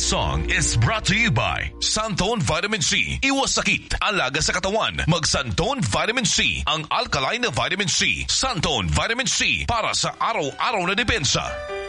This song is brought to you by Santone Vitamin C. Iwas sakit, alaga sa katawan. Mag Santone Vitamin C, ang alkaline na vitamin C. Santone Vitamin C, para sa araw-araw na depensa.